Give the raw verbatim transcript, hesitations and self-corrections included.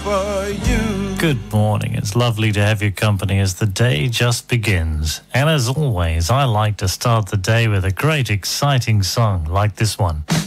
for you. Good morning. It's lovely to have your company as the day just begins. And as always, I like to start the day with a great, exciting song like this one.